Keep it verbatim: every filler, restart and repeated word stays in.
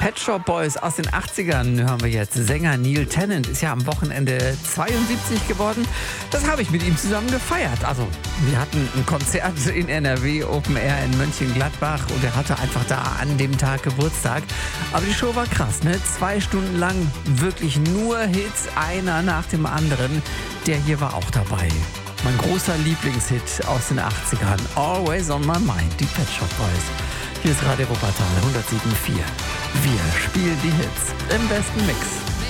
Pet Shop Boys aus den achtzigern hören wir jetzt. Sänger Neil Tennant ist ja am Wochenende zweiundsiebzig geworden. Das habe ich mit ihm zusammen gefeiert. Also wir hatten ein Konzert in N R W, Open Air in Mönchengladbach und er hatte einfach da an dem Tag Geburtstag. Aber die Show war krass, ne? Zwei Stunden lang wirklich nur Hits, einer nach dem anderen. Der hier war auch dabei. Mein großer Lieblingshit aus den achtzigern. Always on my mind, die Pet Shop Boys. Hier ist Radio Wuppertal hundertsieben Komma vier. Wir spielen die Hits im besten Mix.